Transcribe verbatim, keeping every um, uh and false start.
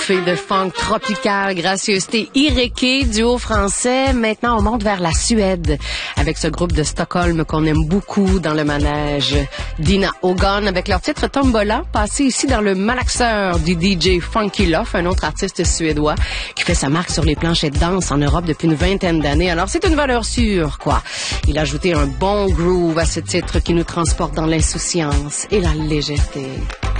Fait de funk tropical, gracieuseté Ireke, duo français. Maintenant, on monte vers la Suède avec ce groupe de Stockholm qu'on aime beaucoup dans le manège. Dina Hogan avec leur titre Tombola, passé ici dans le malaxeur du D J Funky Love, un autre artiste suédois qui fait sa marque sur les planchers de danse en Europe depuis une vingtaine d'années. Alors, c'est une valeur sûre, quoi. Il a ajouté un bon groove à ce titre qui nous transporte dans l'insouciance et la légèreté.